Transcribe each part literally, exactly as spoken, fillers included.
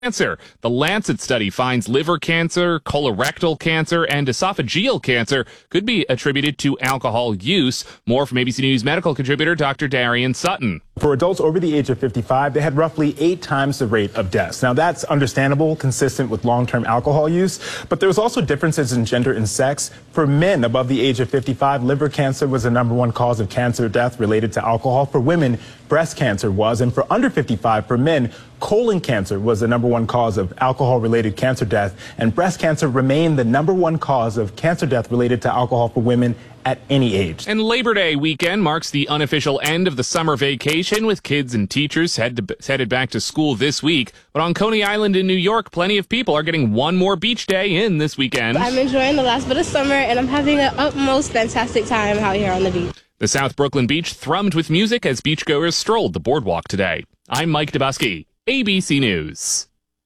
Cancer. The Lancet study finds liver cancer, colorectal cancer, and esophageal cancer could be attributed to alcohol use. More from A B C News medical contributor Doctor Darian Sutton. For adults over the age of fifty-five, they had roughly eight times the rate of deaths. Now, that's understandable, consistent with long-term alcohol use, but there was also differences in gender and sex. For men above the age of fifty-five, liver cancer was the number one cause of cancer death related to alcohol. For women, breast cancer was, and for under fifty-five, for men, colon cancer was the number one cause of alcohol-related cancer death, and breast cancer remained the number one cause of cancer death related to alcohol for women at any age. And Labor Day weekend marks the unofficial end of the summer vacation, with kids and teachers head to, headed back to school this week. But on Coney Island in New York, plenty of people are getting one more beach day in this weekend. I'm enjoying the last bit of summer, and I'm having an utmost fantastic time out here on the beach. The South Brooklyn beach thrummed with music as beachgoers strolled the boardwalk today. I'm Mike Dubusky, A B C News.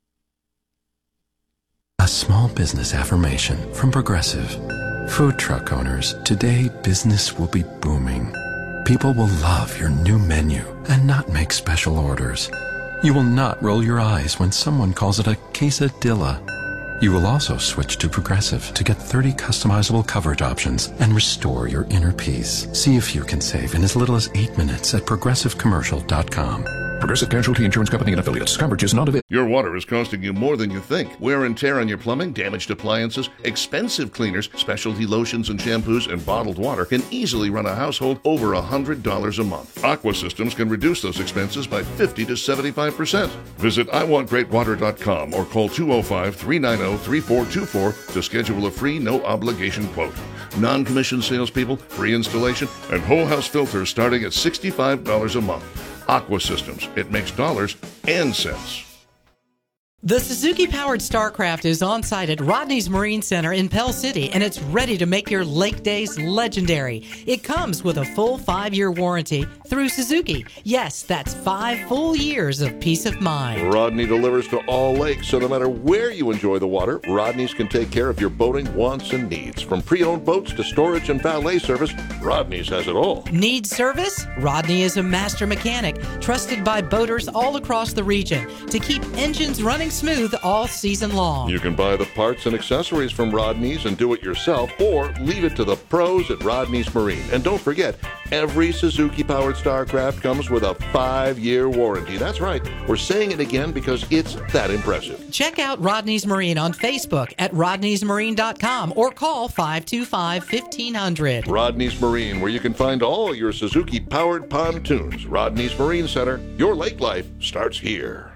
A small business affirmation from Progressive. Food truck owners, today business will be booming. People will love your new menu and not make special orders. You will not roll your eyes when someone calls it a quesadilla. You will also switch to Progressive to get thirty customizable coverage options and restore your inner peace. See if you can save in as little as eight minutes at progressive commercial dot com. Progressive Casualty Insurance Company and Affiliates. Coverage is not available. Your water is costing you more than you think. Wear and tear on your plumbing, damaged appliances, expensive cleaners, specialty lotions and shampoos, and bottled water can easily run a household over one hundred dollars a month. Aqua Systems can reduce those expenses by fifty to seventy-five percent. Visit I want great water dot com or call two oh five, three nine oh, three four two four to schedule a free, no-obligation quote. Non-commissioned salespeople, free installation, and whole house filters starting at sixty-five dollars a month. Aqua Systems. It makes dollars and cents. The Suzuki-powered Starcraft is on site at Rodney's Marine Center in Pell City, and it's ready to make your lake days legendary. It comes with a full five-year warranty through Suzuki. Yes, that's five full years of peace of mind. Rodney delivers to all lakes, so no matter where you enjoy the water, Rodney's can take care of your boating wants and needs. From pre-owned boats to storage and valet service, Rodney's has it all. Need service? Rodney is a master mechanic, trusted by boaters all across the region to keep engines running smooth all season long. You can buy the parts and accessories from Rodney's and do it yourself, or leave it to the pros at Rodney's Marine. And don't forget, every Suzuki-powered Starcraft comes with a five-year warranty. That's right. We're saying it again because it's that impressive. Check out Rodney's Marine on Facebook at rodneys marine dot com or call five two five, fifteen hundred. Rodney's Marine, where you can find all your Suzuki-powered pontoons. Rodney's Marine Center. Your lake life starts here.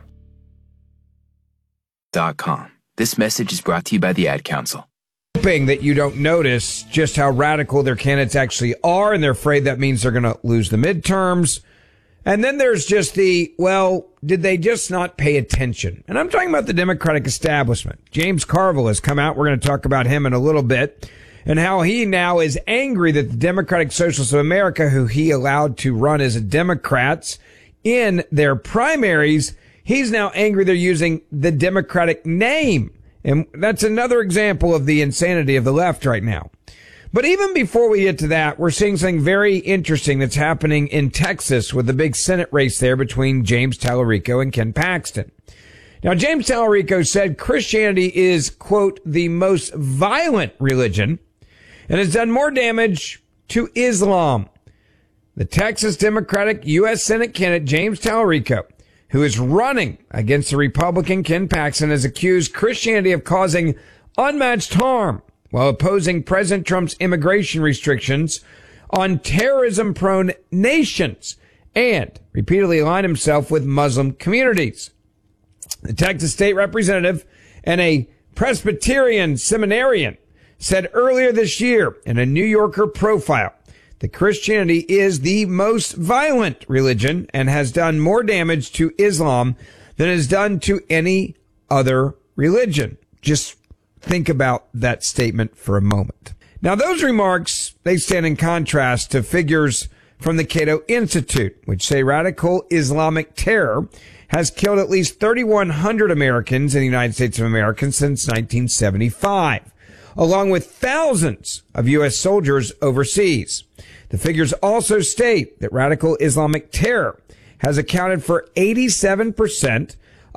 Dot com. This message is brought to you by the Ad Council. Hoping that you don't notice just how radical their candidates actually are, and they're afraid that means they're going to lose the midterms. And then there's just the, well, did they just not pay attention? And I'm talking about the Democratic establishment. James Carville has come out. We're going to talk about him in a little bit, and how he now is angry that the Democratic Socialists of America, who he allowed to run as Democrats in their primaries, he's now angry they're using the Democratic name. And that's another example of the insanity of the left right now. But even before we get to that, we're seeing something very interesting that's happening in Texas with the big Senate race there between James Tallarico and Ken Paxton. Now, James Tallarico said Christianity is, quote, the most violent religion and has done more damage to Islam. The Texas Democratic U S Senate candidate James Tallarico, who is running against the Republican Ken Paxton, has accused Christianity of causing unmatched harm while opposing President Trump's immigration restrictions on terrorism-prone nations and repeatedly aligned himself with Muslim communities. The Texas state representative and a Presbyterian seminarian said earlier this year in a New Yorker profile that Christianity is the most violent religion and has done more damage to Islam than is done to any other religion. Just think about that statement for a moment. Now, those remarks, they stand in contrast to figures from the Cato Institute, which say radical Islamic terror has killed at least thirty-one hundred Americans in the United States of America since nineteen seventy-five, along with thousands of U S soldiers overseas. The figures also state that radical Islamic terror has accounted for eighty-seven percent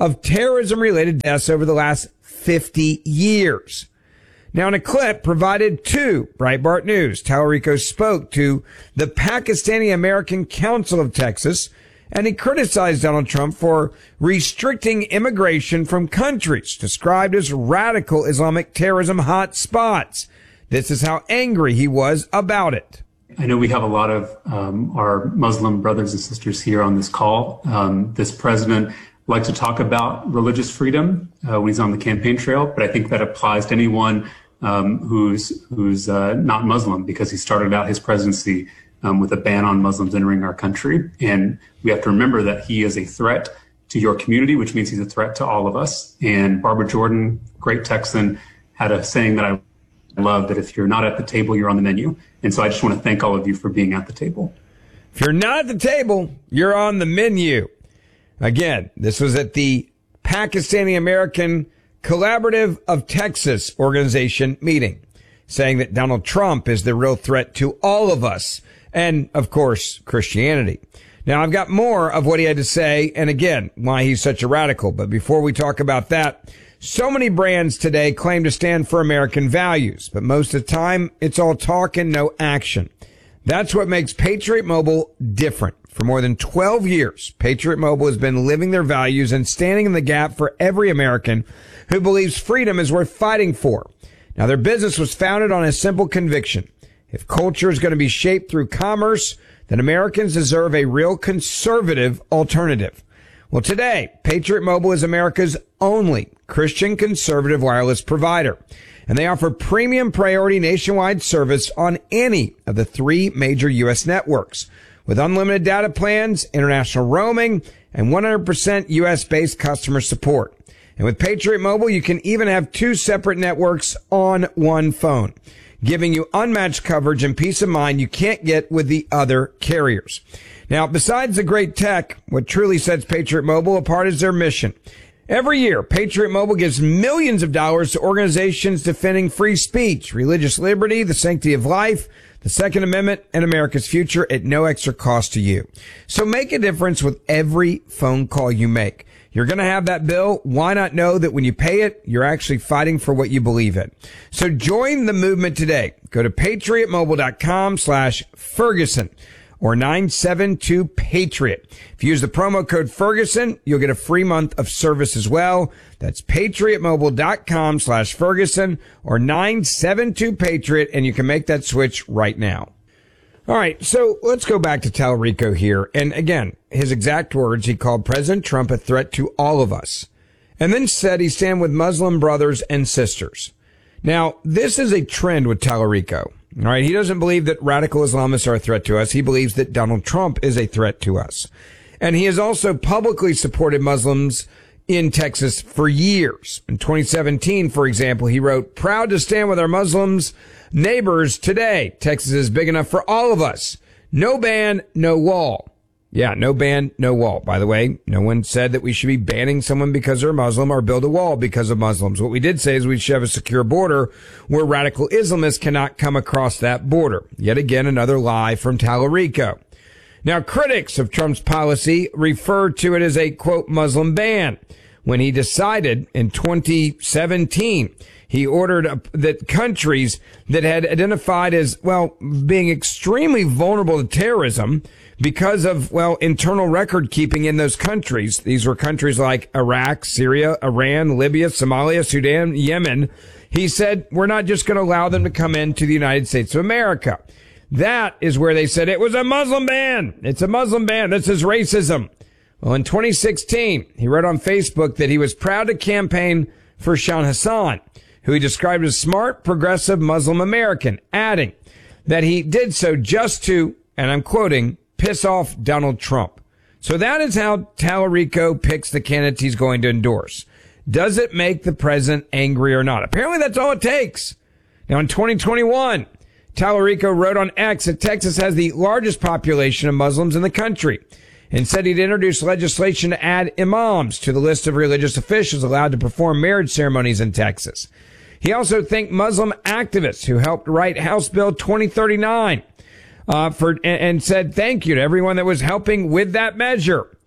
of terrorism-related deaths over the last fifty years. Now, in a clip provided to Breitbart News, Tallarico spoke to the Pakistani American Council of Texas, and he criticized Donald Trump for restricting immigration from countries described as radical Islamic terrorism hot spots. This is how angry he was about it. I know we have a lot of um, our Muslim brothers and sisters here on this call. Um, this president likes to talk about religious freedom uh, when he's on the campaign trail, but I think that applies to anyone um, who's who's uh, not Muslim, because he started out his presidency um, with a ban on Muslims entering our country. And we have to remember that he is a threat to your community, which means he's a threat to all of us. And Barbara Jordan, great Texan, had a saying that I love, that if you're not at the table, you're on the menu. And so I just want to thank all of you for being at the table. If you're not at the table, you're on the menu. Again, this was at the Pakistani American Collaborative of Texas organization meeting, saying that Donald Trump is the real threat to all of us. And, of course, Christianity. Now, I've got more of what he had to say, and again, why he's such a radical. But before we talk about that, so many brands today claim to stand for American values, but most of the time, it's all talk and no action. That's what makes Patriot Mobile different. For more than twelve years, Patriot Mobile has been living their values and standing in the gap for every American who believes freedom is worth fighting for. Now, their business was founded on a simple conviction. If culture is going to be shaped through commerce, then Americans deserve a real conservative alternative. Well, today, Patriot Mobile is America's only Christian conservative wireless provider, and they offer premium priority nationwide service on any of the three major U S networks, with unlimited data plans, international roaming, and one hundred percent U S-based customer support. And with Patriot Mobile, you can even have two separate networks on one phone, giving you unmatched coverage and peace of mind you can't get with the other carriers. Now, besides the great tech, what truly sets Patriot Mobile apart is their mission. Every year, Patriot Mobile gives millions of dollars to organizations defending free speech, religious liberty, the sanctity of life, the Second Amendment, and America's future at no extra cost to you. So make a difference with every phone call you make. You're going to have that bill. Why not know that when you pay it, you're actually fighting for what you believe in? So join the movement today. Go to patriotmobile.com slash Ferguson or nine seven two Patriot. If you use the promo code Ferguson, you'll get a free month of service as well. That's patriotmobile.com slash Ferguson or nine seven two Patriot, and you can make that switch right now. All right, so let's go back to Tallarico here. And again, his exact words, he called President Trump a threat to all of us, and then said he stand with Muslim brothers and sisters. Now, this is a trend with Tallarico. All right, he doesn't believe that radical Islamists are a threat to us. He believes that Donald Trump is a threat to us. And he has also publicly supported Muslims in Texas for years. In twenty seventeen, for example, he wrote, "Proud to stand with our Muslims neighbors today. Texas is big enough for all of us. No ban, no wall." Yeah, no ban, no wall. By the way, no one said that we should be banning someone because they're Muslim or build a wall because of Muslims. What we did say is we should have a secure border where radical Islamists cannot come across that border. Yet again, another lie from Tallarico. Now, critics of Trump's policy refer to it as a, quote, Muslim ban. When he decided in twenty seventeen, he ordered uh, that countries that had identified as, well, being extremely vulnerable to terrorism because of, well, internal record keeping in those countries. These were countries like Iraq, Syria, Iran, Libya, Somalia, Sudan, Yemen. He said, we're not just going to allow them to come into the United States of America. That is where they said it was a Muslim ban. It's a Muslim ban. This is racism. Well, in twenty sixteen, he wrote on Facebook that he was proud to campaign for Sean Hassan, who he described as smart, progressive Muslim American, adding that he did so just to, and I'm quoting, piss off Donald Trump. So that is how Tallarico picks the candidates he's going to endorse. Does it make the president angry or not? Apparently that's all it takes. Now in twenty twenty-one, Tallarico wrote on X that Texas has the largest population of Muslims in the country and said he'd introduce legislation to add imams to the list of religious officials allowed to perform marriage ceremonies in Texas. He also thanked Muslim activists who helped write House Bill twenty thirty-nine uh, for and, and said thank you to everyone that was helping with that measure.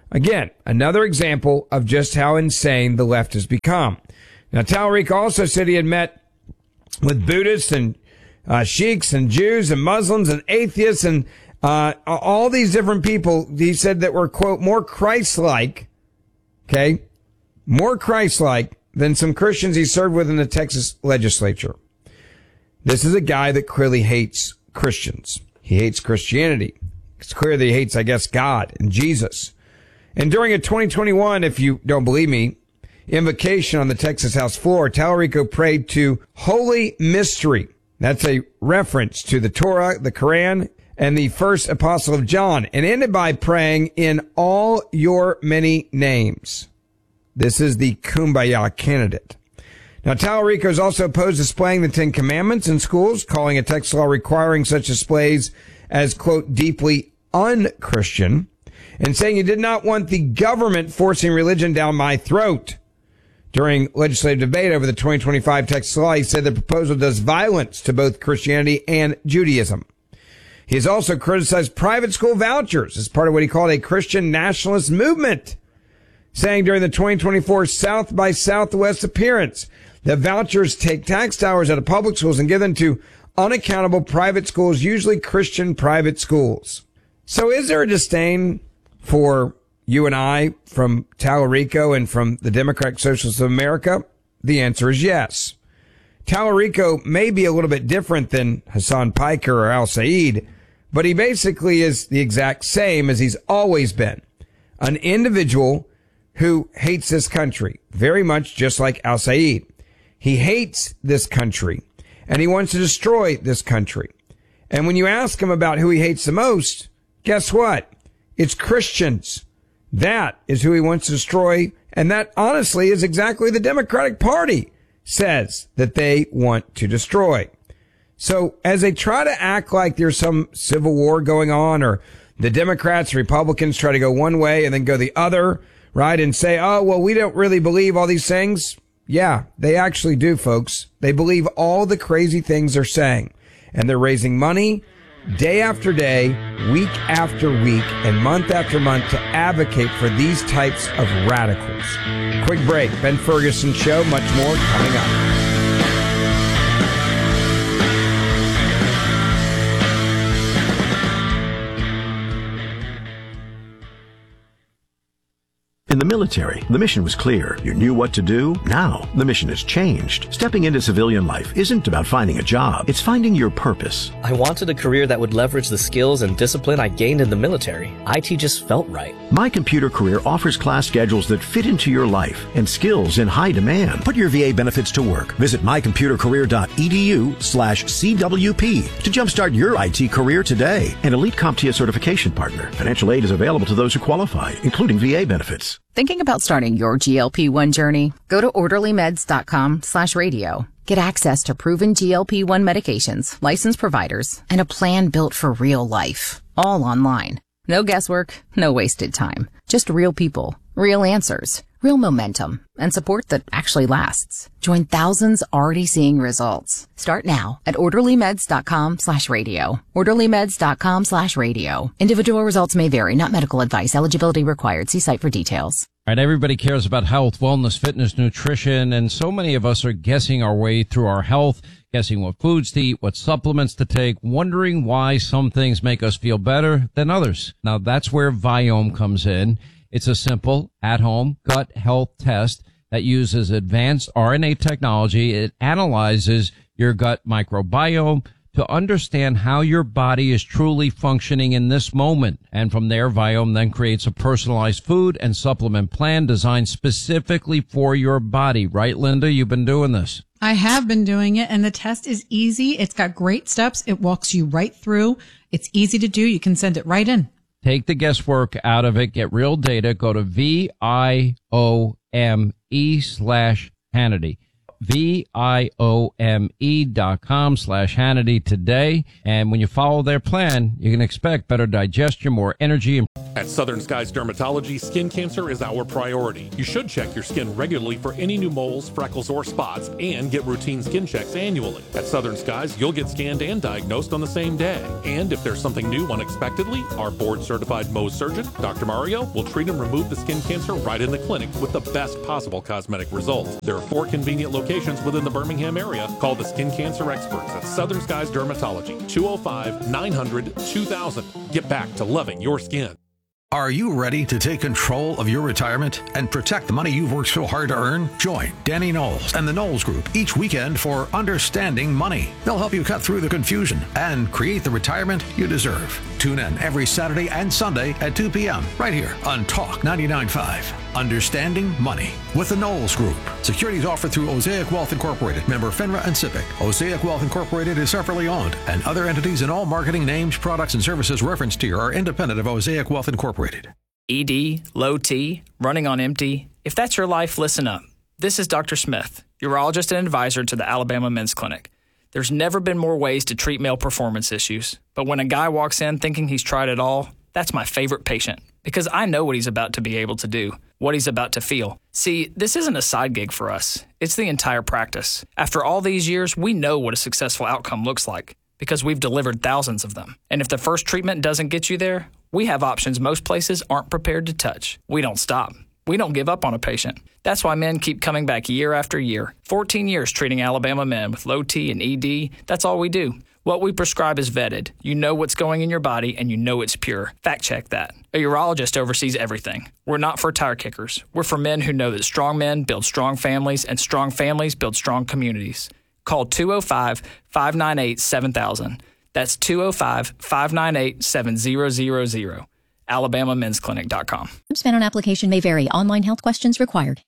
Again, another example of just how insane the left has become. Now, Talarico also said he had met with Buddhists and uh, sheiks and Jews and Muslims and atheists and uh, all these different people, he said, that were, quote, more Christ-like, okay, more Christ-like than some Christians he served with in the Texas legislature. This is a guy that clearly hates Christians. He hates Christianity. It's clear that he hates, I guess, God and Jesus. And during a twenty twenty-one, if you don't believe me, invocation on the Texas House floor, Talarico prayed to Holy Mystery. That's a reference to the Torah, the Quran, and the first apostle of John, and ended by praying in all your many names. This is the Kumbaya candidate. Now, Talarico has also opposed displaying the Ten Commandments in schools, calling a Texas law requiring such displays as, quote, deeply un-Christian, and saying he did not want the government forcing religion down my throat. During legislative debate over the twenty twenty-five Texas law, he said the proposal does violence to both Christianity and Judaism. He has also criticized private school vouchers as part of what he called a Christian nationalist movement, saying during the twenty twenty-four South by Southwest appearance that vouchers take tax dollars out of public schools and give them to unaccountable private schools, usually Christian private schools. So is there a disdain for you and I from Talarico and from the Democratic Socialists of America? The answer is yes. Talarico may be a little bit different than Hassan Piker or Al Said, but he basically is the exact same as he's always been. An individual who hates this country, very much just like Al Said. He hates this country, and he wants to destroy this country. And when you ask him about who he hates the most, guess what? It's Christians. That is who he wants to destroy, and that honestly is exactly the Democratic Party says that they want to destroy. So as they try to act like there's some civil war going on, or the Democrats, Republicans try to go one way and then go the other, right, and say, oh, well, we don't really believe all these things. Yeah, they actually do, folks. They believe all the crazy things they're saying. And they're raising money day after day, week after week, and month after month to advocate for these types of radicals. Quick break. Ben Ferguson Show. Much more coming up. In the military, the mission was clear. You knew what to do. Now, the mission has changed. Stepping into civilian life isn't about finding a job. It's finding your purpose. I wanted a career that would leverage the skills and discipline I gained in the military. I T just felt right. My Computer Career offers class schedules that fit into your life and skills in high demand. Put your V A benefits to work. Visit mycomputercareer.edu slash CWP to jumpstart your I T career today. An Elite CompTIA certification partner. Financial aid is available to those who qualify, including V A benefits. Thinking about starting your G L P one journey? Go to orderlymeds.com slash radio. Get access to proven G L P one medications, licensed providers, and a plan built for real life. All online. No guesswork, no wasted time. Just real people, real answers, real momentum, and support that actually lasts. Join thousands already seeing results. Start now at orderlymeds.com slash radio. orderlymeds.com slash radio. Individual results may vary, not medical advice. Eligibility required. See site for details. All right, everybody cares about health, wellness, fitness, nutrition, and so many of us are guessing our way through our health, guessing what foods to eat, what supplements to take, wondering why some things make us feel better than others. Now, that's where Viome comes in. It's a simple, at-home gut health test that uses advanced R N A technology. It analyzes your gut microbiome to understand how your body is truly functioning in this moment. And from there, Viome then creates a personalized food and supplement plan designed specifically for your body. Right, Linda? You've been doing this. I have been doing it, and the test is easy. It's got great steps. It walks you right through. It's easy to do. You can send it right in. Take the guesswork out of it. Get real data. Go to V I O M E slash Hannity. V I O M E dot com slash Hannity today. And when you follow their plan, you can expect better digestion, more energy. And at Southern Skies Dermatology, skin cancer is our priority. You should check your skin regularly for any new moles, freckles, or spots, and get routine skin checks annually. At Southern Skies, you'll get scanned and diagnosed on the same day. And if there's something new unexpectedly, our board-certified Mohs surgeon, Doctor Mario, will treat and remove the skin cancer right in the clinic with the best possible cosmetic results. There are four convenient locations within the Birmingham area. Call the skin cancer experts at Southern Skies Dermatology, two oh five, nine hundred, two thousand. Get back to loving your skin. Are you ready to take control of your retirement and protect the money you've worked so hard to earn? Join Danny Knowles and the Knowles Group each weekend for Understanding Money. They'll help you cut through the confusion and create the retirement you deserve. Tune in every Saturday and Sunday at two p.m. right here on Talk ninety-nine point five. Understanding Money with the Knowles Group. Securities offered through Osaic Wealth Incorporated, member FINRA and SIPC. Osaic Wealth Incorporated is separately owned, and other entities and all marketing names, products, and services referenced here are independent of Osaic Wealth Incorporated. E D, low T, running on empty. If that's your life, listen up. This is Doctor Smith, urologist and advisor to the Alabama Men's Clinic. There's never been more ways to treat male performance issues, but when a guy walks in thinking he's tried it all, that's my favorite patient, because I know what he's about to be able to do, what he's about to feel. See, this isn't a side gig for us. It's the entire practice. After all these years, we know what a successful outcome looks like, because we've delivered thousands of them. And if the first treatment doesn't get you there, we have options most places aren't prepared to touch. We don't stop. We don't give up on a patient. That's why men keep coming back year after year. fourteen years treating Alabama men with low T and E D. That's all we do. What we prescribe is vetted. You know what's going in your body, and you know it's pure. Fact check that. A urologist oversees everything. We're not for tire kickers. We're for men who know that strong men build strong families, and strong families build strong communities. Call two oh five, five nine eight, seven thousand. That's two oh five, five nine eight, seven thousand. alabama men's clinic dot com. Spent on application may vary. Online health questions required.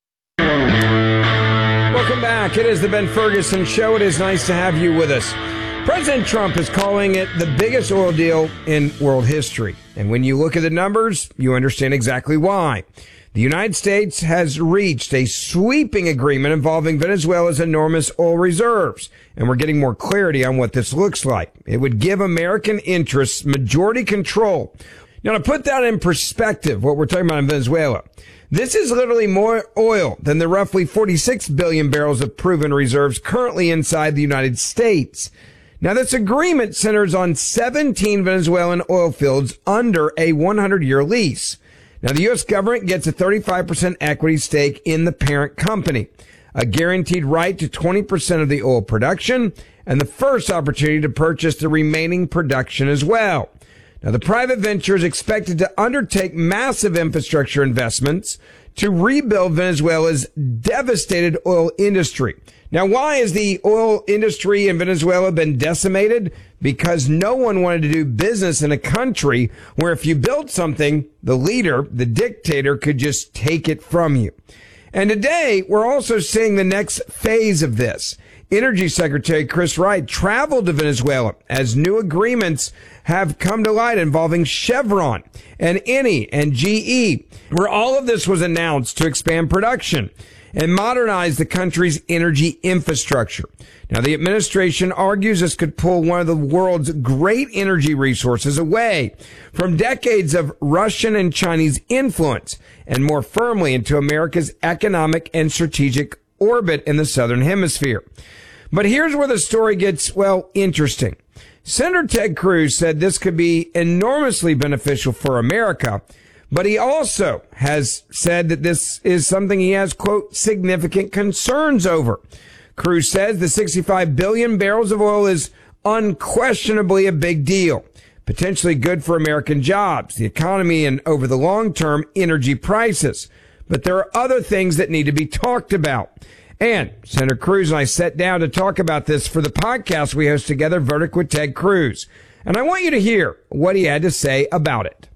Welcome back. It is the Ben Ferguson Show. It is nice to have you with us. President Trump is calling it the biggest oil deal in world history. And when you look at the numbers, you understand exactly why. The United States has reached a sweeping agreement involving Venezuela's enormous oil reserves. And we're getting more clarity on what this looks like. It would give American interests majority control. Now, to put that in perspective, what we're talking about in Venezuela, this is literally more oil than the roughly forty-six billion barrels of proven reserves currently inside the United States. Now, this agreement centers on seventeen Venezuelan oil fields under a one hundred year lease. Now, the U S government gets a thirty-five percent equity stake in the parent company, a guaranteed right to twenty percent of the oil production, and the first opportunity to purchase the remaining production as well. Now, the private venture is expected to undertake massive infrastructure investments to rebuild Venezuela's devastated oil industry. Now, why has the oil industry in Venezuela been decimated? Because no one wanted to do business in a country where if you built something, the leader, the dictator, could just take it from you. And today, we're also seeing the next phase of this. Energy Secretary Chris Wright traveled to Venezuela as new agreements have come to light involving Chevron and Eni and G E, where all of this was announced to expand production and modernize the country's energy infrastructure. Now, the administration argues this could pull one of the world's great energy resources away from decades of Russian and Chinese influence and more firmly into America's economic and strategic orbit in the Southern Hemisphere. But here's where the story gets, well, interesting. Senator Ted Cruz said this could be enormously beneficial for America, but he also has said that this is something he has, quote, significant concerns over. Cruz says the sixty-five billion barrels of oil is unquestionably a big deal, potentially good for American jobs, the economy, and over the long term, energy prices. But there are other things that need to be talked about. And Senator Cruz and I sat down to talk about this for the podcast we host together, Verdict with Ted Cruz. And I want you to hear what he had to say about it.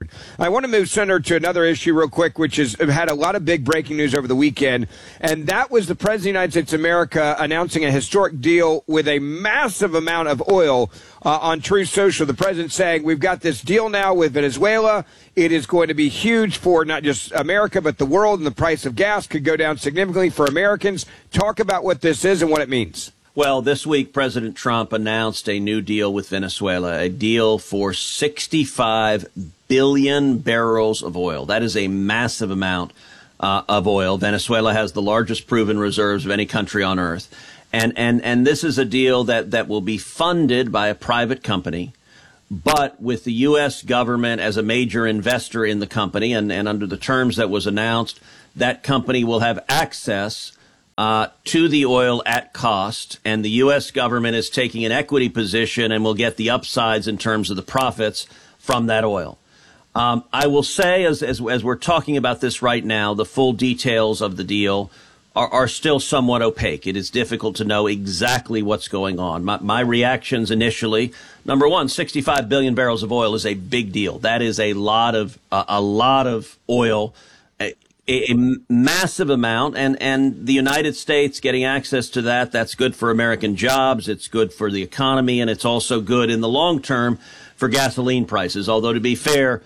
I want to move, Senator, to another issue real quick, which has had a lot of big breaking news over the weekend, and that was the President of the United States of America announcing a historic deal with a massive amount of oil uh, on Truth Social. The President saying, we've got this deal now with Venezuela. It is going to be huge for not just America, but the world, and the price of gas could go down significantly for Americans. Talk about what this is and what it means. Well, this week, President Trump announced a new deal with Venezuela, a deal for sixty-five billion barrels of oil. That is a massive amount uh, of oil. Venezuela has the largest proven reserves of any country on earth. And, and, and this is a deal that, that will be funded by a private company, but with the U S government as a major investor in the company. And, and under the terms that was announced, that company will have access Uh, to the oil at cost, and the U S government is taking an equity position and will get the upsides in terms of the profits from that oil. Um, I will say, as, as as we're talking about this right now, the full details of the deal are, are still somewhat opaque. It is difficult to know exactly what's going on. My, my reactions initially, number one, sixty-five billion barrels of oil is a big deal. That is a lot of uh, a lot of oil. A, A massive amount, and, and the United States getting access to that, that's good for American jobs, it's good for the economy, and it's also good in the long term for gasoline prices. Although, to be fair,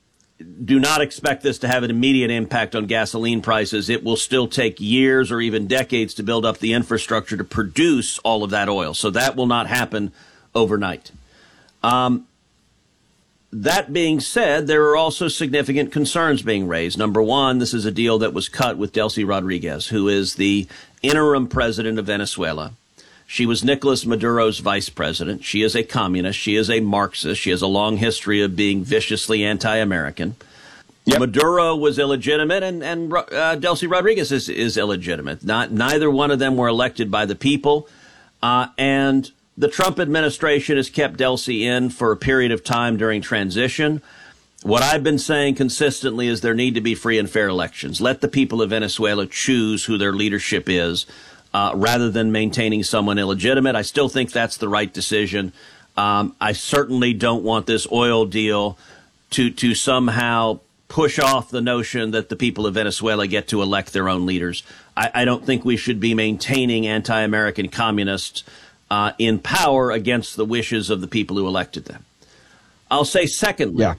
do not expect this to have an immediate impact on gasoline prices. It will still take years or even decades to build up the infrastructure to produce all of that oil. So that will not happen overnight. Um, That being said, there are also significant concerns being raised. Number one, this is a deal that was cut with Delcy Rodriguez, who is the interim president of Venezuela. She was Nicolas Maduro's vice president. She is a communist. She is a Marxist. She has a long history of being viciously anti-American. Yep. Maduro was illegitimate, and, and uh, Delcy Rodriguez is, is illegitimate. Not, neither one of them were elected by the people, uh, and the Trump administration has kept Delcy in for a period of time during transition. What I've been saying consistently is there need to be free and fair elections. Let the people of Venezuela choose who their leadership is, uh, rather than maintaining someone illegitimate. I still think that's the right decision. Um, I certainly don't want this oil deal to, to somehow push off the notion that the people of Venezuela get to elect their own leaders. I, I don't think we should be maintaining anti-American communists Uh, in power against the wishes of the people who elected them. I'll say secondly, yeah.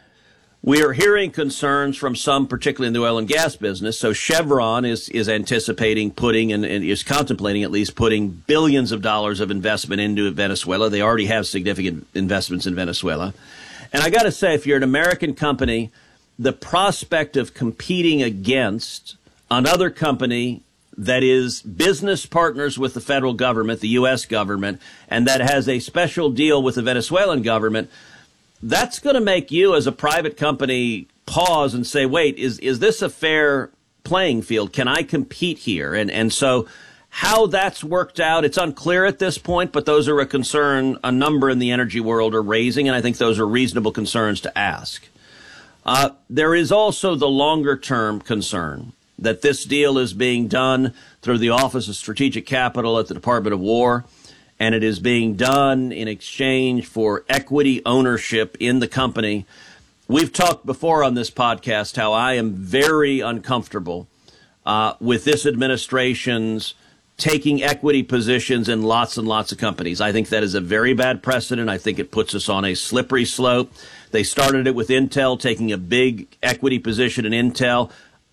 we are hearing concerns from some, particularly in the oil and gas business. So Chevron is is anticipating putting and, and is contemplating at least putting billions of dollars of investment into Venezuela. They already have significant investments in Venezuela. And I got to say, if you're an American company, the prospect of competing against another company that is business partners with the federal government, the U S government, and that has a special deal with the Venezuelan government, that's going to make you as a private company pause and say, wait, is is this a fair playing field? Can I compete here? And and so how that's worked out, it's unclear at this point, but those are a concern a number in the energy world are raising, and I think those are reasonable concerns to ask. Uh, there is also the longer-term concern that this deal is being done through the Office of Strategic Capital at the Department of War, and it is being done in exchange for equity ownership in the company. We've talked before on this podcast how I am very uncomfortable uh, with this administration's taking equity positions in lots and lots of companies. I think that is a very bad precedent. I think it puts us on a slippery slope. They started it with Intel, taking a big equity position in Intel.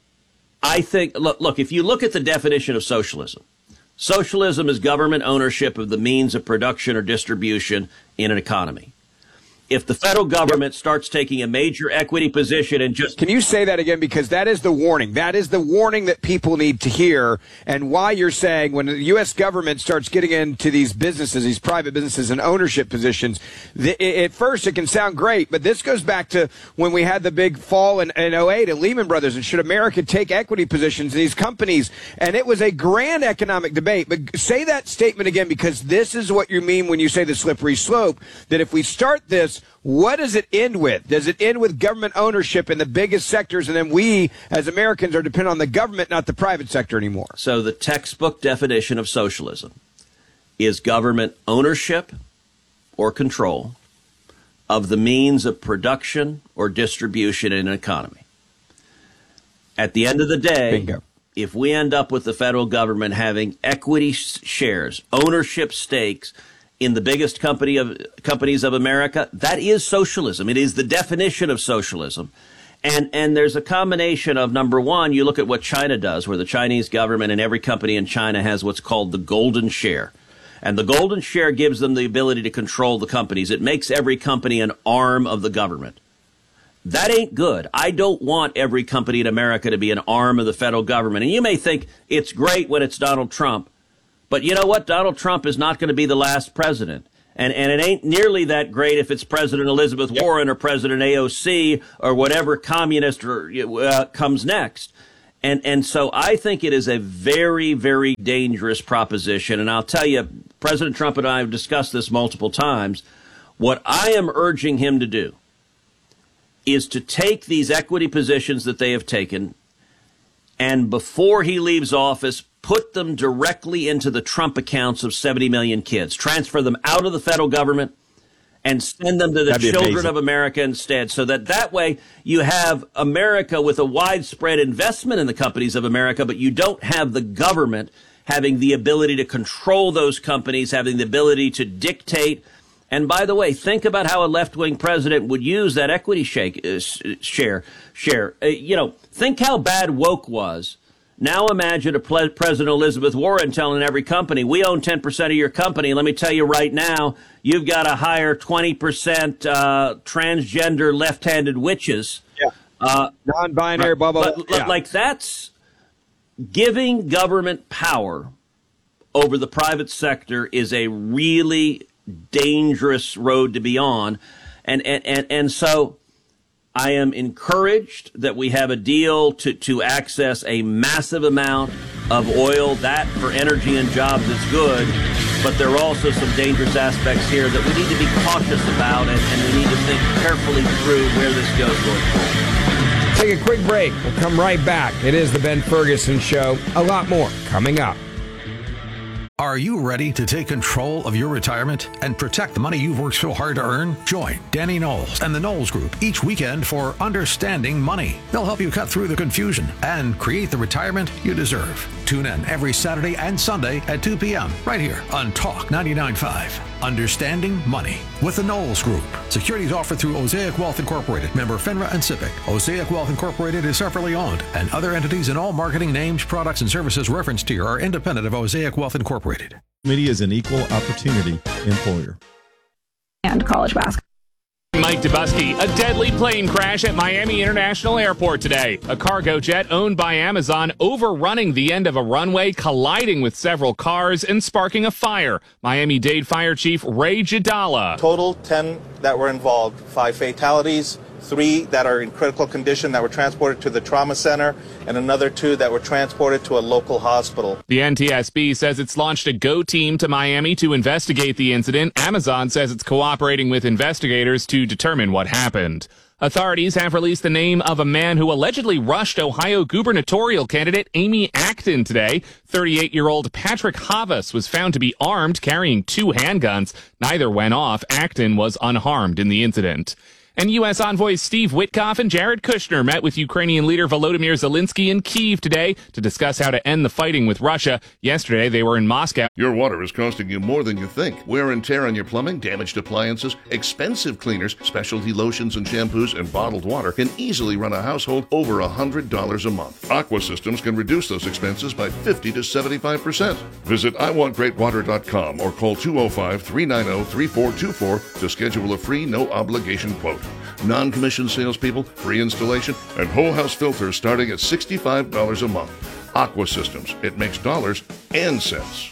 I think, look, look, if you look at the definition of socialism, socialism is government ownership of the means of production or distribution in an economy. If the federal government starts taking a major equity position and just... Can you say that again? Because that is the warning. That is the warning that people need to hear, and why you're saying when the U S government starts getting into these businesses, these private businesses and ownership positions, the, at first it can sound great, but this goes back to when we had the big fall in, in oh eight at Lehman Brothers, and should America take equity positions in these companies? And it was a grand economic debate. But say that statement again, because this is what you mean when you say the slippery slope, that if we start this, what does it end with? Does it end with government ownership in the biggest sectors, and then we, as Americans, are dependent on the government, not the private sector anymore? So the textbook definition of socialism is government ownership or control of the means of production or distribution in an economy. At the end of the day, Bingo. If we end up with the federal government having equity shares, ownership stakes in the biggest company of companies of America, that is socialism. It is the definition of socialism. And and there's a combination of, number one, you look at what China does, where the Chinese government and every company in China has what's called the golden share. And the golden share gives them the ability to control the companies. It makes every company an arm of the government. That ain't good. I don't want every company in America to be an arm of the federal government. And you may think it's great when it's Donald Trump. But you know what? Donald Trump is not going to be the last president. And and it ain't nearly that great if it's President Elizabeth yep. Warren or President A O C or whatever communist or, uh, comes next. And and so I think it is a very, very dangerous proposition. And I'll tell you, President Trump and I have discussed this multiple times. What I am urging him to do is to take these equity positions that they have taken and before he leaves office, put them directly into the Trump accounts of seventy million kids, transfer them out of the federal government and send them to the children amazing. of America instead, so that that way you have America with a widespread investment in the companies of America, but you don't have the government having the ability to control those companies, having the ability to dictate. And by the way, think about how a left-wing president would use that equity shake, uh, share. share. Uh, you know, think how bad woke was. Now imagine a pre- President Elizabeth Warren telling every company, we own ten percent of your company. Let me tell you right now, you've got to hire twenty percent uh, transgender left-handed witches. Yeah. Uh, Non-binary, blah, blah, blah. Yeah. Like that's giving government power over the private sector is a really dangerous road to be on. And, and, and, and so I am encouraged that we have a deal to, to access a massive amount of oil. That for energy and jobs is good, but there are also some dangerous aspects here that we need to be cautious about, and, and we need to think carefully through where this goes going forward. Take a quick break. We'll come right back. It is the Ben Ferguson Show. A lot more coming up. Are you ready to take control of your retirement and protect the money you've worked so hard to earn? Join Danny Knowles and the Knowles Group each weekend for Understanding Money. They'll help you cut through the confusion and create the retirement you deserve. Tune in every Saturday and Sunday at two p.m. right here on Talk ninety-nine point five. Understanding Money with the Knowles Group. Securities offered through Osaic Wealth Incorporated, member FINRA and SIPC. Osaic Wealth Incorporated is separately owned, and other entities and all marketing names, products, and services referenced here are independent of Osaic Wealth Incorporated. Media is an equal opportunity employer. And college basketball. Mike Dubusky, a deadly plane crash at Miami International Airport today. A cargo jet owned by Amazon overrunning the end of a runway, colliding with several cars and sparking a fire. Miami-Dade Fire Chief Ray Jadala. Total ten that were involved, five fatalities, three that are in critical condition that were transported to the trauma center, and another two that were transported to a local hospital. The N T S B says it's launched a GO team to Miami to investigate the incident. Amazon says it's cooperating with investigators to determine what happened. Authorities have released the name of a man who allegedly rushed Ohio gubernatorial candidate Amy Acton today. thirty-eight-year-old Patrick Havas was found to be armed, carrying two handguns. Neither went off. Acton was unharmed in the incident. And U S envoys Steve Witkoff and Jared Kushner met with Ukrainian leader Volodymyr Zelensky in Kyiv today to discuss how to end the fighting with Russia. Yesterday, they were in Moscow. Your water is costing you more than you think. Wear and tear on your plumbing, damaged appliances, expensive cleaners, specialty lotions and shampoos, and bottled water can easily run a household over one hundred dollars a month. Aqua Systems can reduce those expenses by fifty to seventy-five percent. Visit I want great water dot com or call two oh five, three nine oh, three four two four to schedule a free, no-obligation quote. Non-commissioned salespeople, free installation, and whole house filters starting at sixty-five dollars a month. Aqua Systems. It makes dollars and cents.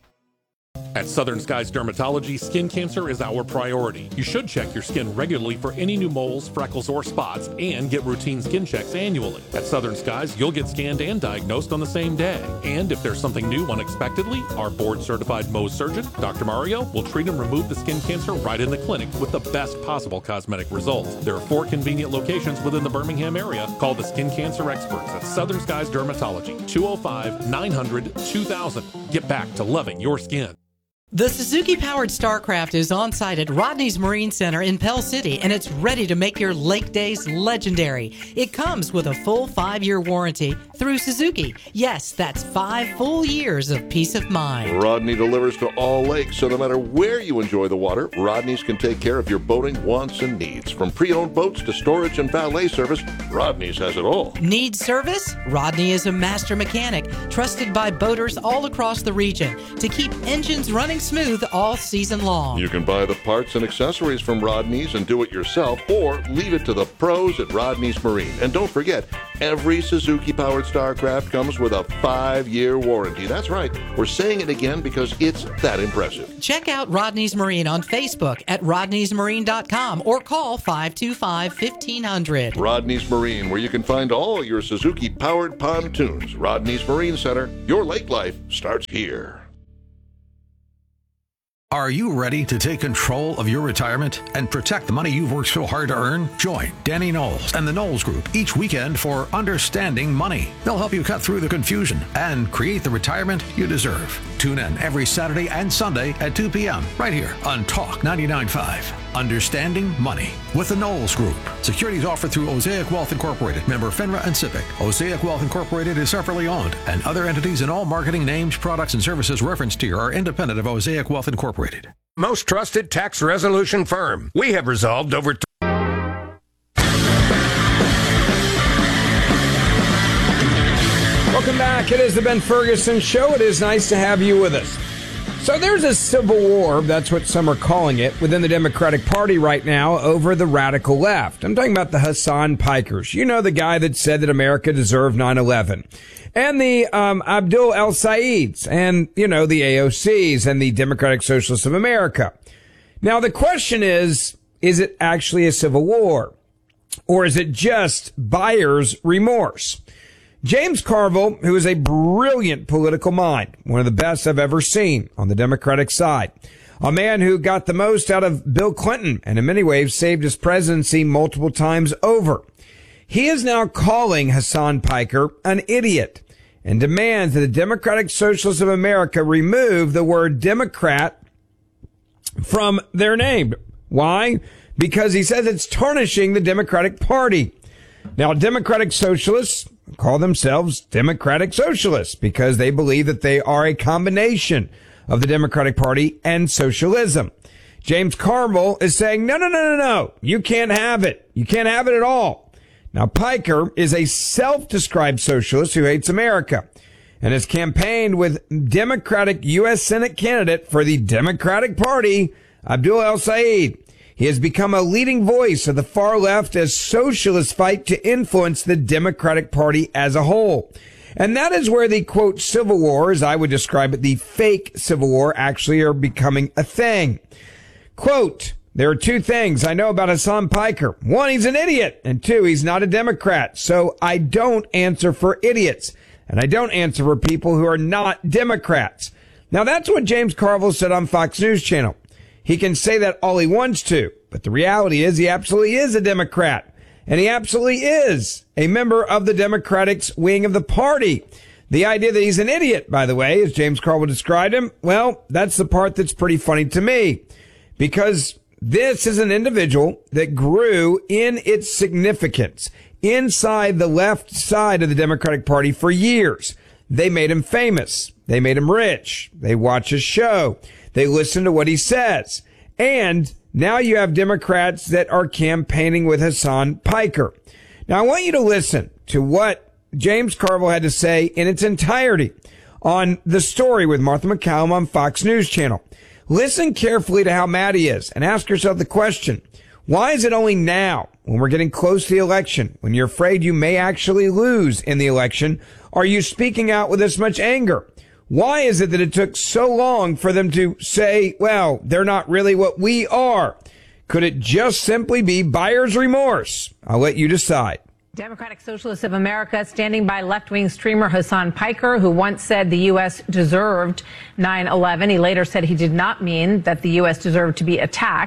At Southern Skies Dermatology, skin cancer is our priority. You should check your skin regularly for any new moles, freckles, or spots, and get routine skin checks annually. At Southern Skies, you'll get scanned and diagnosed on the same day. And if there's something new unexpectedly, our board-certified Mohs surgeon, Doctor Mario, will treat and remove the skin cancer right in the clinic with the best possible cosmetic results. There are four convenient locations within the Birmingham area. Call the skin cancer experts at Southern Skies Dermatology, two oh five, nine hundred, two thousand. Get back to loving your skin. The Suzuki-powered Starcraft is on site at Rodney's Marine Center in Pell City, and it's ready to make your lake days legendary. It comes with a full five-year warranty through Suzuki. Yes, that's five full years of peace of mind. Rodney delivers to all lakes, so no matter where you enjoy the water, Rodney's can take care of your boating wants and needs. From pre-owned boats to storage and valet service, Rodney's has it all. Need service? Rodney is a master mechanic, trusted by boaters all across the region to keep engines running smooth all season long. You can buy the parts and accessories from Rodney's and do it yourself, or leave it to the pros at Rodney's Marine. And don't forget, every Suzuki-powered Starcraft comes with a five-year warranty. That's right. We're saying it again because it's that impressive. Check out Rodney's Marine on Facebook at rodneys marine dot com or call five two five, fifteen hundred. Rodney's Marine, where you can find all your Suzuki-powered pontoons. Rodney's Marine Center. Your lake life starts here. Are you ready to take control of your retirement and protect the money you've worked so hard to earn? Join Danny Knowles and the Knowles Group each weekend for Understanding Money. They'll help you cut through the confusion and create the retirement you deserve. Tune in every Saturday and Sunday at two p.m. right here on Talk ninety-nine point five. Understanding Money with the Knowles Group. Securities offered through Osaic Wealth Incorporated, member FINRA and SIPC. Osaic Wealth Incorporated is separately owned, and other entities and all marketing names, products, and services referenced here are independent of Osaic Wealth Incorporated. Most trusted tax resolution firm. We have resolved over... T- Welcome back. It is the Ben Ferguson Show. It is nice to have you with us. So there's a civil war, that's what some are calling it, within the Democratic Party right now over the radical left. I'm talking about the Hasan Pikers. You know, the guy that said that America deserved nine eleven. And the um, Abdul El-Saids and, you know, the A O Cs and the Democratic Socialists of America. Now, the question is, is it actually a civil war? Or is it just buyer's remorse? James Carville, who is a brilliant political mind, one of the best I've ever seen on the Democratic side, a man who got the most out of Bill Clinton and in many ways saved his presidency multiple times over. He is now calling Hasan Piker an idiot and demands that the Democratic Socialists of America remove the word Democrat from their name. Why? Because he says it's tarnishing the Democratic Party. Now, Democratic Socialists call themselves Democratic Socialists because they believe that they are a combination of the Democratic Party and socialism. James Carville is saying, no, no, no, no, no. You can't have it. You can't have it at all. Now, Piker is a self-described socialist who hates America and has campaigned with Democratic U S Senate candidate for the Democratic Party, Abdul El-Said. He has become a leading voice of the far left as socialists fight to influence the Democratic Party as a whole. And that is where the, quote, civil war, as I would describe it, the fake civil war, actually are becoming a thing. Quote, there are two things I know about Hasan Piker. One, he's an idiot. And two, he's not a Democrat. So I don't answer for idiots. And I don't answer for people who are not Democrats. Now, that's what James Carville said on Fox News Channel. He can say that all he wants to, but the reality is he absolutely is a Democrat. And he absolutely is a member of the Democrats wing of the party. The idea that he's an idiot, by the way, as James Carville described him, well, that's the part that's pretty funny to me. Because this is an individual that grew in its significance inside the left side of the Democratic Party for years. They made him famous. They made him rich. They watch his show. They listen to what he says. And now you have Democrats that are campaigning with Hasan Piker. Now, I want you to listen to what James Carville had to say in its entirety on The Story with Martha McCallum on Fox News Channel. Listen carefully to how mad he is and ask yourself the question, why is it only now, when we're getting close to the election, when you're afraid you may actually lose in the election, are you speaking out with this much anger? Why is it that it took so long for them to say, well, they're not really what we are? Could it just simply be buyer's remorse? I'll let you decide. Democratic Socialists of America standing by left-wing streamer Hasan Piker, who once said the U S deserved nine eleven. He later said he did not mean that the U S deserved to be attacked.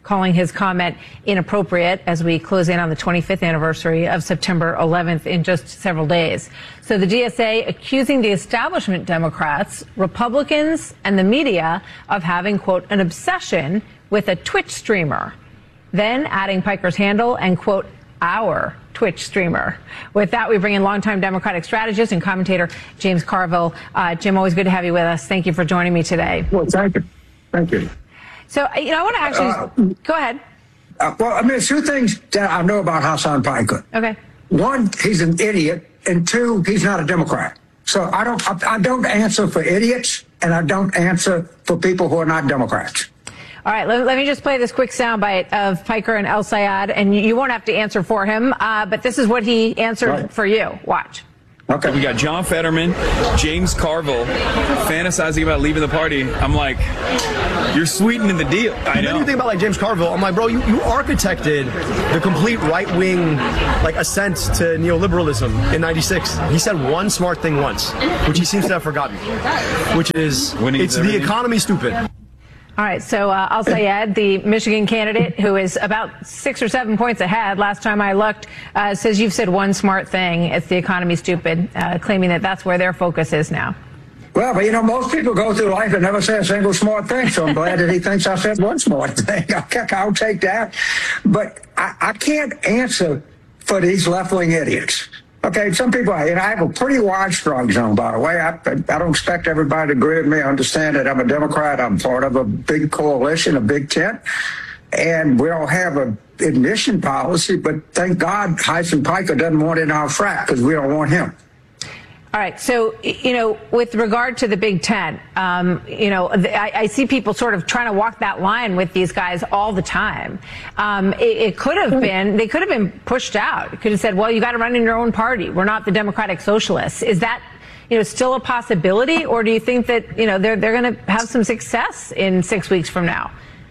calling his comment inappropriate as we close in on the twenty-fifth anniversary of September eleventh in just several days. So the D S A accusing the establishment Democrats, Republicans, and the media of having, quote, an obsession with a Twitch streamer. Then adding Piker's handle and, quote, our Twitch streamer. With that, we bring in longtime Democratic strategist and commentator James Carville. Uh, Jim, always good to have you with us. Thank you for joining me today. Well, thank you. Thank you. So, you know, I want to actually uh, go ahead. Uh, well, I mean, there's two things that I know about Hasan Piker. Okay. One, he's an idiot, and two, he's not a Democrat. So I don't, I, I don't answer for idiots, and I don't answer for people who are not Democrats. All right, let, let me just play this quick soundbite of Piker and El Sayed, and you, you won't have to answer for him, uh, but this is what he answered right. for you. Watch. Okay. We got John Fetterman, James Carville, fantasizing about leaving the party. I'm like, you're sweetening the deal. I know. Then you think about like James Carville. I'm like, bro, you, you architected the complete right wing like ascent to neoliberalism in ninety-six. He said one smart thing once, which he seems to have forgotten, which is it's the economy stupid. All right, so uh, Al Sayed, the Michigan candidate, who is about six or seven points ahead, last time I looked, uh, says you've said one smart thing, it's the economy stupid, uh, claiming that that's where their focus is now. Well, but you know, most people go through life and never say a single smart thing, so I'm glad that he thinks I said one smart thing. I'll take that. But I, I can't answer for these left-wing idiots. Okay, some people, and I have a pretty wide strike zone, by the way. I, I don't expect everybody to agree with me. I understand that I'm a Democrat. I'm part of a big coalition, a big tent, and we don't have a admission policy, but thank God Hasan Piker doesn't want it in our frat because we don't want him. All right. So, you know, with regard to the Big Ten, um, you know, I, I see people sort of trying to walk that line with these guys all the time. Um, it, it could have been, they could have been pushed out. It could have said, well, you got to run in your own party. We're not the Democratic Socialists. Is that, you know, still a possibility? Or do you think that, you know, they're, they're going to have some success in six weeks from now?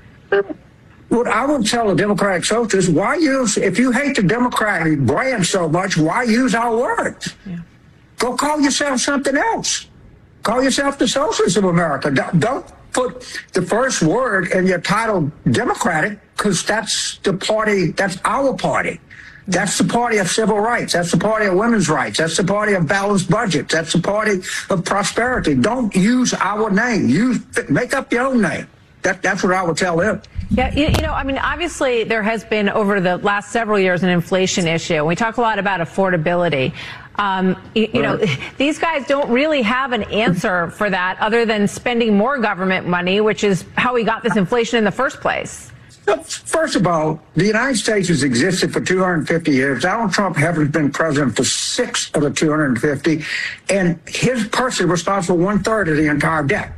What I would tell the Democratic Socialists, why use, if you hate the Democratic brand so much, why use our words? Yeah. Go call yourself something else. Call yourself the Socialists of America. Don't put the first word in your title Democratic, because that's the party, that's our party. That's the party of civil rights. That's the party of women's rights. That's the party of balanced budgets. That's the party of prosperity. Don't use our name. Use, make up your own name. That, that's what I would tell them. Yeah, you, you know, I mean, obviously there has been over the last several years an inflation issue. We talk a lot about affordability. Um, you, you know, these guys don't really have an answer for that other than spending more government money, which is how we got this inflation in the first place. First of all, the United States has existed for two hundred fifty years. Donald Trump has been president for six of the two hundred fifty, and his person responsible for one third of the entire debt.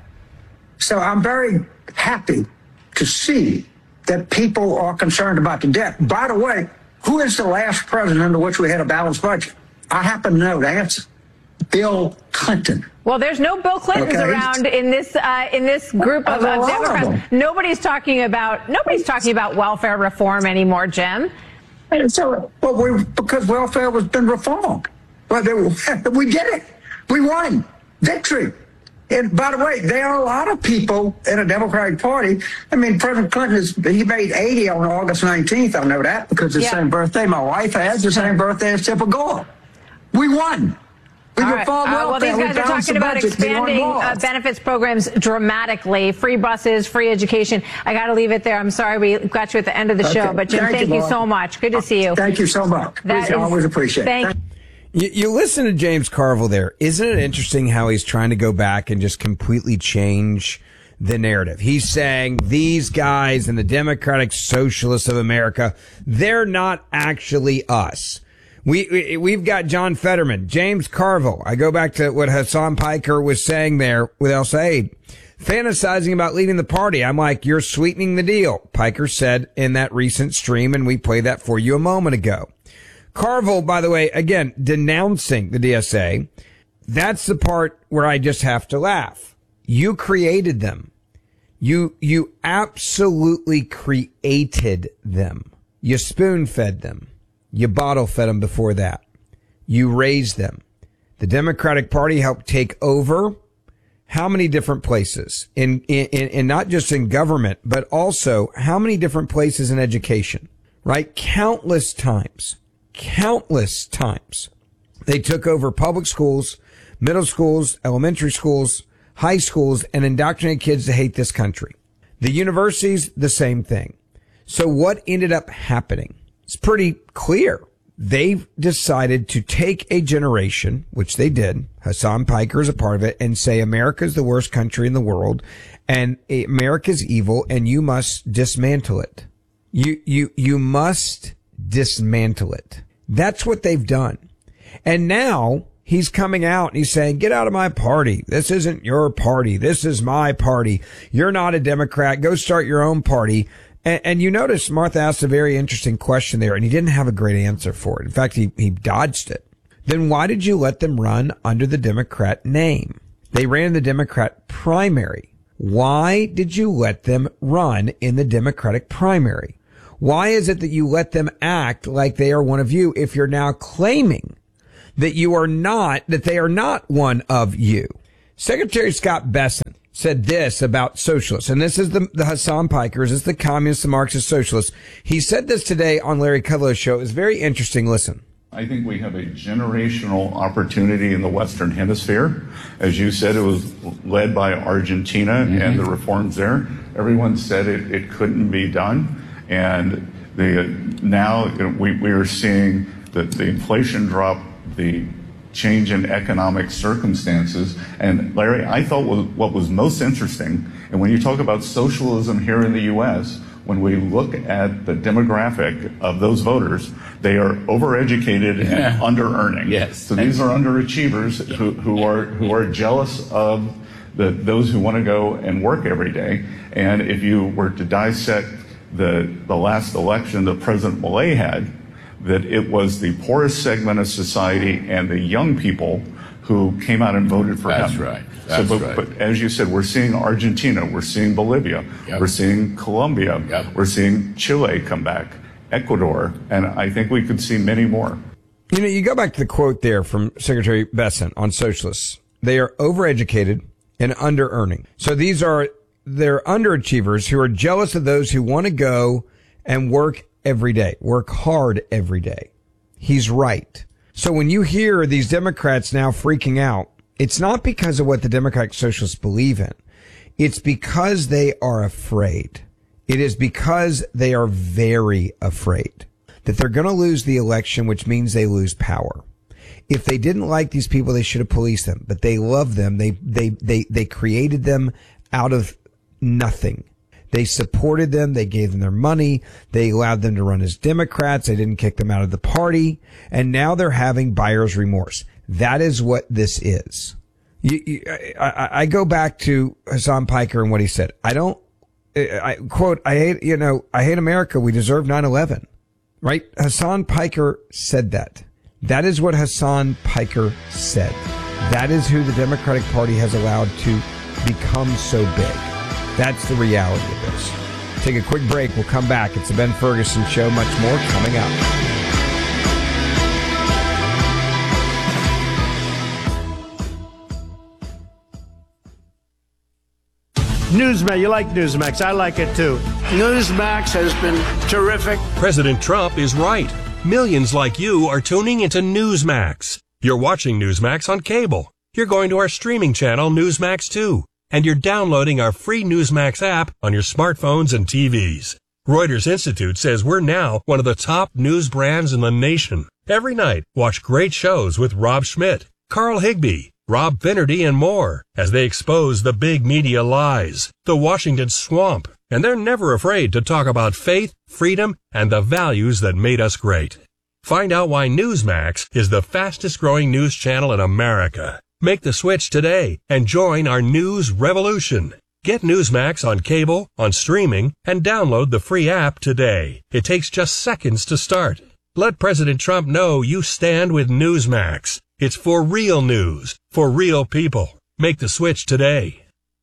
So I'm very happy to see that people are concerned about the debt. By the way, who is the last president under which we had a balanced budget? I happen to know the answer. Bill Clinton. Well, there's no Bill Clintons okay. around in this uh, in this group of, of Democrats. Of nobody's talking about nobody's talking about welfare reform anymore, Jim. So, well, we, because welfare was been reformed. Well, they, we did it. We won. Victory. And by the way, there are a lot of people in the Democratic Party. I mean, President Clinton, is, he made eighty on August nineteenth. I know that because it's the yeah. same birthday my wife has, the same birthday as Tipper Gore. We won. We All right. uh, well, these guys are talking about expanding uh, benefits programs dramatically, free buses, free education. I got to leave it there. I'm sorry we got you at the end of the okay. show, but Jim, thank, thank you, you so much. Good to see you. Thank you so much. That is, always appreciate it. Thank you. You listen to James Carville there. Isn't it interesting how he's trying to go back and just completely change the narrative? He's saying these guys and the Democratic Socialists of America, they're not actually us. We, we, we've got John Fetterman, James Carville. I go back to what Hasan Piker was saying there with El Sayed, fantasizing about leaving the party. I'm like, you're sweetening the deal. Piker said in that recent stream, and we played that for you a moment ago. Carville, by the way, again, denouncing the D S A. That's the part where I just have to laugh. You created them. You, you absolutely created them. You spoon-fed them. You bottle-fed them before that. You raised them. The Democratic Party helped take over, how many different places in, in, in not just in government, but also how many different places in education, right? Countless times, countless times. They took over public schools, middle schools, elementary schools, high schools, and indoctrinated kids to hate this country. The universities, the same thing. So what ended up happening? It's pretty clear. They've decided to take a generation, which they did. Hassan Piker is a part of it, and say America's the worst country in the world and America's evil and you must dismantle it. You, you, you must dismantle it. That's what they've done. And now he's coming out and he's saying, get out of my party. This isn't your party. This is my party. You're not a Democrat. Go start your own party. And, and you notice Martha asked a very interesting question there, and he didn't have a great answer for it. In fact, he, he dodged it. Then why did you let them run under the Democrat name? They ran in the Democrat primary. Why did you let them run in the Democratic primary? Why is it that you let them act like they are one of you if you're now claiming that you are not, that they are not one of you? Secretary Scott Bessent said this about socialists, and this is the, the Hassan Pikers, this is the communists, the Marxist socialists. He said this today on Larry Kudlow's show. It's very interesting. Listen. I think we have a generational opportunity in the Western Hemisphere. As you said, it was led by Argentina mm-hmm. and the reforms there. Everyone said it, it couldn't be done. And the, now we, we are seeing the, the inflation drop, the change in economic circumstances. And Larry, I thought was, what was most interesting, and when you talk about socialism here in the U S, when we look at the demographic of those voters, they are overeducated and under-earning. Yes. So these are underachievers who, who are who are jealous of the, those who want to go and work every day. And if you were to dissect the the last election that President Milei had, that it was the poorest segment of society and the young people who came out and voted for That's him. That's right. That's so, but, right. but as you said, we're seeing Argentina, we're seeing Bolivia, yep. we're seeing Colombia, yep. we're seeing Chile come back, Ecuador, and I think we could see many more. You know, you go back to the quote there from Secretary Bessent on socialists. They are overeducated and under-earning. So these are, they're underachievers who are jealous of those who want to go and work every day, work hard every day. He's right. So when you hear these Democrats now freaking out, it's not because of what the Democratic Socialists believe in. It's because they are afraid. It is because they are very afraid that they're going to lose the election, which means they lose power. If they didn't like these people, they should have policed them, but they love them. They, they, they, they created them out of nothing. They supported them. They gave them their money. They allowed them to run as Democrats. They didn't kick them out of the party. And now they're having buyer's remorse. That is what this is. You, you, I, I go back to Hassan Piker and what he said. I don't, I quote, I hate, you know, I hate America. We deserve nine eleven. Right? Hassan Piker said that. That is what Hassan Piker said. That is who the Democratic Party has allowed to become so big. That's the reality of this. Take a quick break. We'll come back. It's the Ben Ferguson Show. Much more coming up. Newsmax, you like Newsmax. I like it too. Newsmax has been terrific. President Trump is right. Millions like you are tuning into Newsmax. You're watching Newsmax on cable. You're going to our streaming channel, Newsmax two. And you're downloading our free Newsmax app on your smartphones and T Vs. Reuters Institute says we're now one of the top news brands in the nation. Every night, watch great shows with Rob Schmidt, Carl Higbee, Rob Finnerty, and more as they expose the big media lies, the Washington swamp, and they're never afraid to talk about faith, freedom, and the values that made us great. Find out why Newsmax is the fastest growing news channel in America. Make the switch today and join our news revolution. Get Newsmax on cable, on streaming, and download the free app today. It takes just seconds to start. Let President Trump know you stand with Newsmax. It's for real news, for real people. Make the switch today.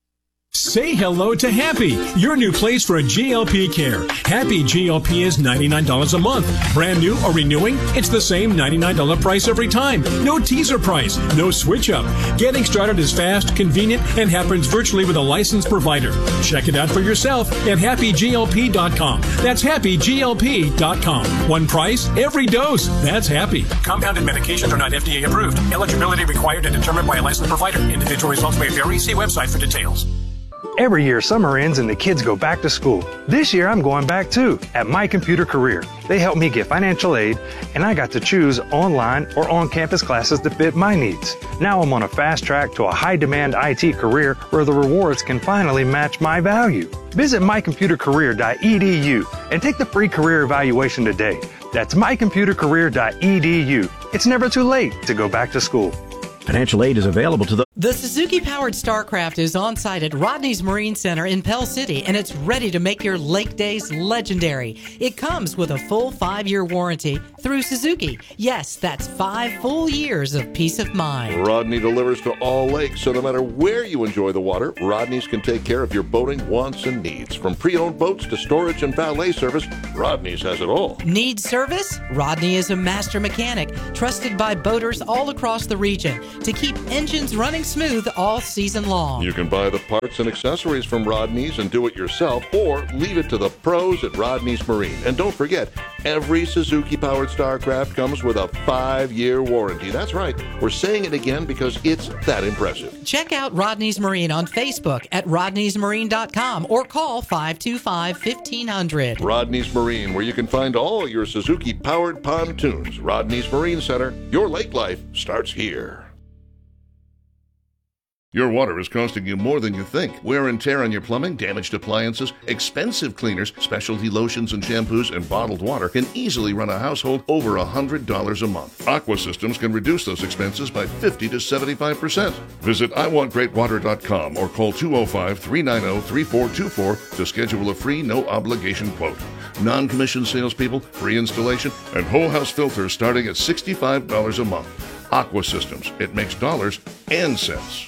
Say hello to Happy, your new place for a G L P care. Happy G L P is ninety-nine dollars a month. Brand new or renewing, it's the same ninety-nine dollars price every time. No teaser price, no switch up. Getting started is fast, convenient, and happens virtually with a licensed provider. Check it out for yourself at happy G L P dot com. That's happy G L P dot com. One price, every dose. That's Happy. Compounded medications are not F D A approved. Eligibility required and determined by a licensed provider. Individual results may vary. See website for details. Every year, summer ends and the kids go back to school. This year, I'm going back too, at My Computer Career. They helped me get financial aid, and I got to choose online or on-campus classes that fit my needs. Now I'm on a fast track to a high-demand I T career where the rewards can finally match my value. Visit my computer career dot e d u and take the free career evaluation today. That's my computer career dot e d u. It's never too late to go back to school. Financial aid is available to the... The Suzuki-powered StarCraft is on site at Rodney's Marine Center in Pell City, and it's ready to make your lake days legendary. It comes with a full five-year warranty through Suzuki. Yes, that's five full years of peace of mind. Rodney delivers to all lakes, so no matter where you enjoy the water, Rodney's can take care of your boating wants and needs. From pre-owned boats to storage and valet service, Rodney's has it all. Need service? Rodney is a master mechanic, trusted by boaters all across the region to keep engines running smooth all season long. You can buy the parts and accessories from Rodney's and do it yourself, or leave it to the pros at Rodney's Marine. And don't forget, every Suzuki-powered StarCraft comes with a five-year warranty. That's right. We're saying it again because it's that impressive. Check out Rodney's Marine on Facebook at rodneys marine dot com or call five two five, fifteen hundred. Rodney's Marine, where you can find all your Suzuki-powered pontoons. Rodney's Marine Center. Your lake life starts here. Your water is costing you more than you think. Wear and tear on your plumbing, damaged appliances, expensive cleaners, specialty lotions and shampoos, and bottled water can easily run a household over one hundred dollars a month. Aqua Systems can reduce those expenses by fifty to seventy-five percent. Visit i want great water dot com or call two oh five, three nine oh, three four two four to schedule a free no-obligation quote. Non-commissioned salespeople, free installation, and whole house filters starting at sixty-five dollars a month. Aqua Systems. It makes dollars and cents.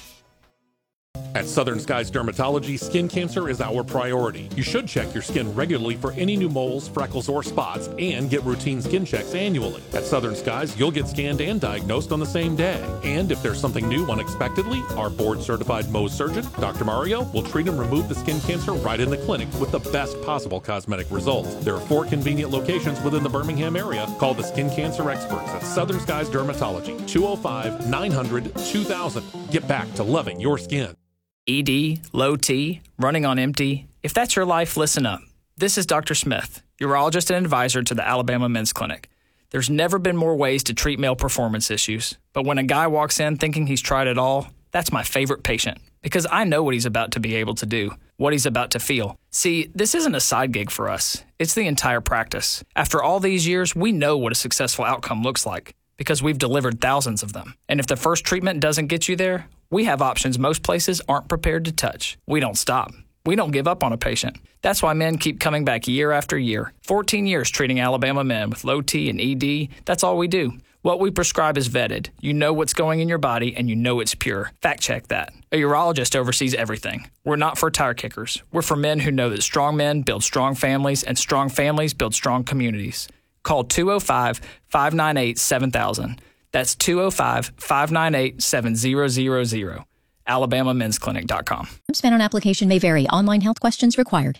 At Southern Skies Dermatology, skin cancer is our priority. You should check your skin regularly for any new moles, freckles, or spots, and get routine skin checks annually. At Southern Skies, you'll get scanned and diagnosed on the same day. And if there's something new unexpectedly, our board-certified Mohs surgeon, Doctor Mario, will treat and remove the skin cancer right in the clinic with the best possible cosmetic results. There are four convenient locations within the Birmingham area. Call the skin cancer experts at Southern Skies Dermatology, two oh five, nine hundred, two thousand. Get back to loving your skin. E D, low T, running on empty. If that's your life, listen up. This is Doctor Smith, urologist and advisor to the Alabama Men's Clinic. There's never been more ways to treat male performance issues, but when a guy walks in thinking he's tried it all, that's my favorite patient, because I know what he's about to be able to do, what he's about to feel. See, this isn't a side gig for us. It's the entire practice. After all these years, we know what a successful outcome looks like, because we've delivered thousands of them. And if the first treatment doesn't get you there, we have options most places aren't prepared to touch. We don't stop. We don't give up on a patient. That's why men keep coming back year after year. fourteen years treating Alabama men with low T and E D. That's all we do. What we prescribe is vetted. You know what's going in your body, and you know it's pure. Fact check that. A urologist oversees everything. We're not for tire kickers. We're for men who know that strong men build strong families, and strong families build strong communities. Call two oh five, five nine eight, seven thousand. That's two oh five, five nine eight, seven thousand. alabama men's clinic dot com. Time spent on application may vary. Online health questions required.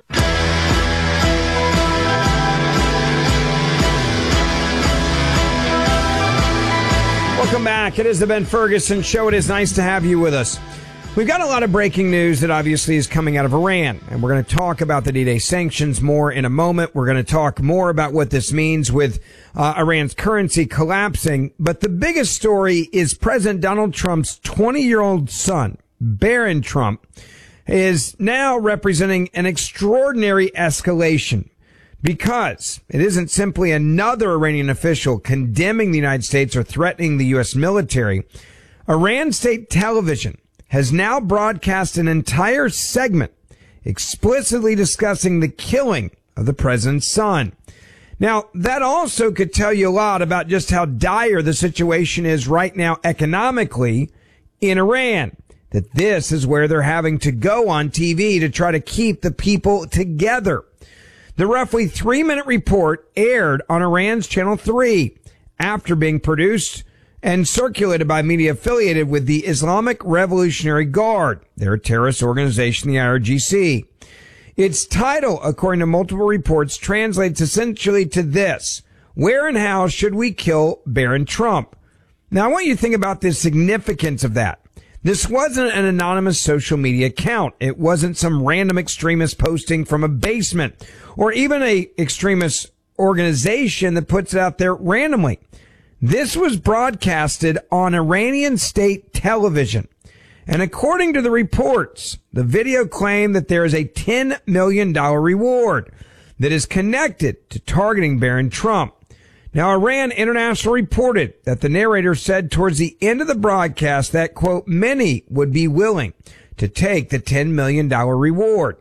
Welcome back. It is the Ben Ferguson Show. It is nice to have you with us. We've got a lot of breaking news that obviously is coming out of Iran, and we're going to talk about the D-Day sanctions more in a moment. We're going to talk more about what this means with uh, Iran's currency collapsing. But the biggest story is President Donald Trump's twenty-year-old son, Barron Trump, is now representing an extraordinary escalation, because it isn't simply another Iranian official condemning the United States or threatening the U S military. Iran state television has now broadcast an entire segment explicitly discussing the killing of the president's son. Now, that also could tell you a lot about just how dire the situation is right now economically in Iran. that this is where they're having to go on T V to try to keep the people together. The roughly three-minute report aired on Iran's Channel three after being produced and circulated by media affiliated with the Islamic Revolutionary Guard, their terrorist organization, the I R G C. Its title, according to multiple reports, translates essentially to this: where and how should we kill Barron Trump? Now, I want you to think about the significance of that. This wasn't an anonymous social media account. It wasn't some random extremist posting from a basement or even a extremist organization that puts it out there randomly. This was broadcasted on Iranian state television. And according to the reports, the video claimed that there is a ten million dollars reward that is connected to targeting Barron Trump. Now, Iran International reported that the narrator said towards the end of the broadcast that, quote, many would be willing to take the ten million dollars reward.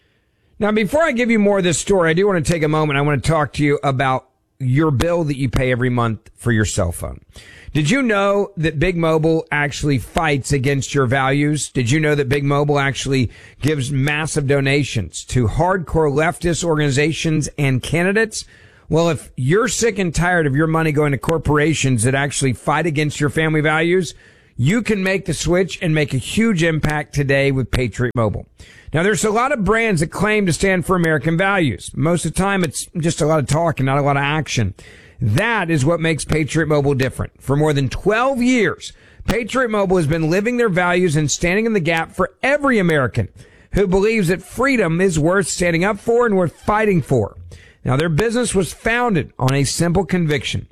Now, before I give you more of this story, I do want to take a moment. I want to talk to you about your bill that you pay every month for your cell phone. Did you know that Big Mobile actually fights against your values? Did you know that Big Mobile actually gives massive donations to hardcore leftist organizations and candidates? Well, if you're sick and tired of your money going to corporations that actually fight against your family values, you can make the switch and make a huge impact today with Patriot Mobile. Now, there's a lot of brands that claim to stand for American values. Most of the time, it's just a lot of talk and not a lot of action. That is what makes Patriot Mobile different. For more than twelve years, Patriot Mobile has been living their values and standing in the gap for every American who believes that freedom is worth standing up for and worth fighting for. Now, their business was founded on a simple conviction.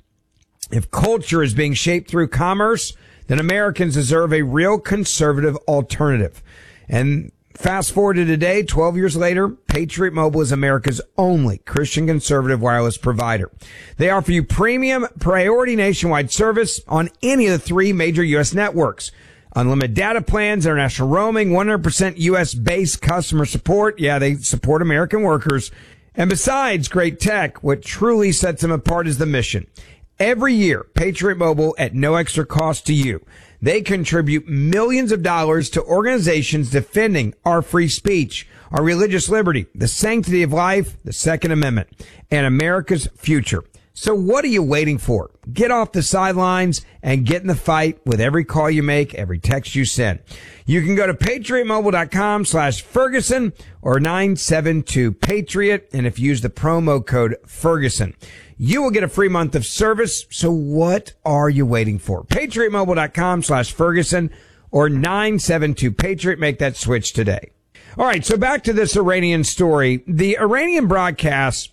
If culture is being shaped through commerce, then Americans deserve a real conservative alternative. And fast forward to today, twelve years later, Patriot Mobile is America's only Christian conservative wireless provider. They offer you premium priority nationwide service on any of the three major U S networks. Unlimited data plans, international roaming, one hundred percent U S-based customer support. Yeah, they support American workers. And besides great tech, what truly sets them apart is the mission. Every year, Patriot Mobile, at no extra cost to you, they contribute millions of dollars to organizations defending our free speech, our religious liberty, the sanctity of life, the Second Amendment, and America's future. So what are you waiting for? Get off the sidelines and get in the fight with every call you make, every text you send. You can go to patriotmobile.com slash Ferguson or nine seven two Patriot. And if you use the promo code Ferguson, you will get a free month of service. So what are you waiting for? patriotmobile.com slash Ferguson or nine seven two Patriot. Make that switch today. All right. So back to this Iranian story. The Iranian broadcast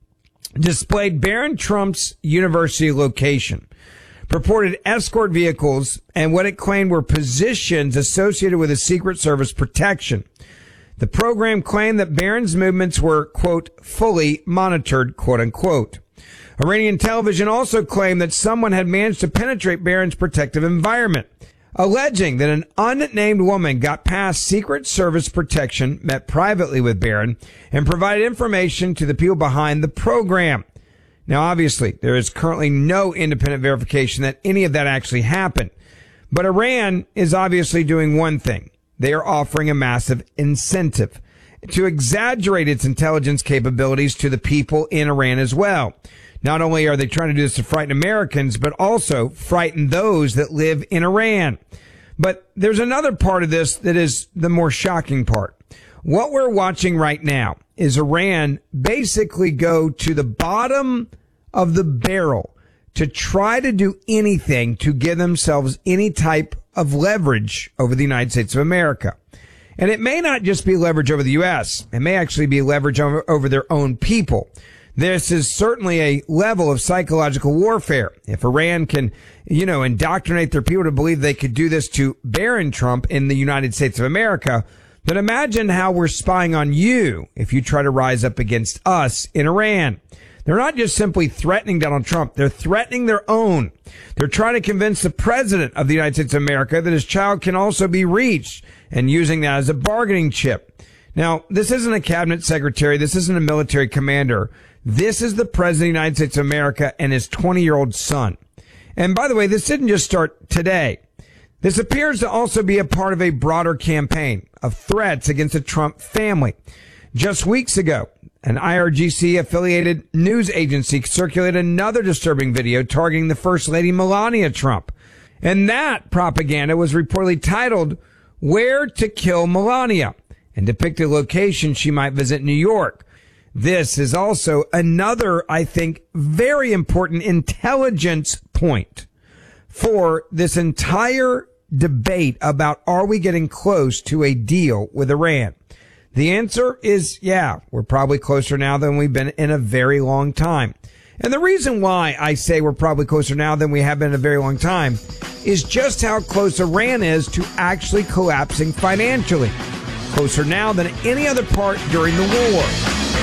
displayed Barron Trump's university location, purported escort vehicles, and what it claimed were positions associated with a Secret Service protection. The program claimed that Barron's movements were, quote, fully monitored, quote unquote. Iranian television also claimed that someone had managed to penetrate Barron's protective environment, alleging that an unnamed woman got past Secret Service protection, met privately with Barron, and provided information to the people behind the program. Now, obviously, there is currently no independent verification that any of that actually happened. But Iran is obviously doing one thing. They are offering a massive incentive to exaggerate its intelligence capabilities to the people in Iran as well. Not only are they trying to do this to frighten Americans, but also frighten those that live in Iran. But there's another part of this that is the more shocking part. What we're watching right now is Iran basically go to the bottom of the barrel to try to do anything to give themselves any type of leverage over the United States of America. And it may not just be leverage over the U S. It may actually be leverage over, over their own people. This is certainly a level of psychological warfare. If Iran can, you know, indoctrinate their people to believe they could do this to Barron Trump in the United States of America, then imagine how we're spying on you if you try to rise up against us in Iran. They're not just simply threatening Donald Trump. They're threatening their own. They're trying to convince the president of the United States of America that his child can also be reached and using that as a bargaining chip. Now, this isn't a cabinet secretary. This isn't a military commander. This is the president of the United States of America and his twenty-year-old son. And by the way, this didn't just start today. This appears to also be a part of a broader campaign of threats against the Trump family. Just weeks ago, an I R G C-affiliated news agency circulated another disturbing video targeting the First Lady Melania Trump. And that propaganda was reportedly titled, "Where to Kill Melania," and depicted a location she might visit in New York. This is also another, I think, very important intelligence point for this entire debate about are we getting close to a deal with Iran. The answer is, yeah, we're probably closer now than we've been in a very long time. And the reason why I say we're probably closer now than we have been in a very long time is just how close Iran is to actually collapsing financially. Closer now than any other part during the war.